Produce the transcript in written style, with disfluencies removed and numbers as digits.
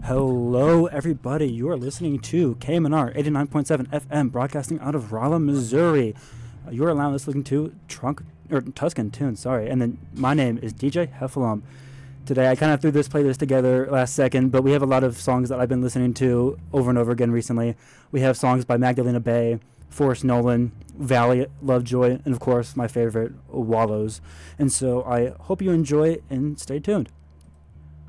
Hello, everybody. You are listening to KMNR 89.7 FM, broadcasting out of Rolla, Missouri. You are allowing us listening to Tuscan Tunes, sorry. And then my name is DJ Heffalum. Today, I kind of threw this playlist together last second, but we have a lot of songs that I've been listening to over and over again recently. We have songs by Magdalena Bay, Forrest Nolan, Valley, Lovejoy, and of course, my favorite, Wallows. And so I hope you enjoy and stay tuned.